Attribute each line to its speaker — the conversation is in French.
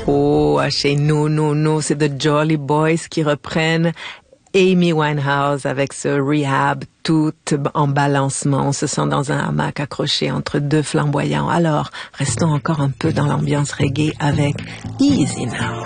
Speaker 1: Oh, chez nous, c'est The Jolly Boys qui reprennent Amy Winehouse avec ce Rehab tout en balancement. On se sent dans un hamac accroché entre deux flamboyants. Alors, restons encore un peu dans l'ambiance reggae avec Easy Now.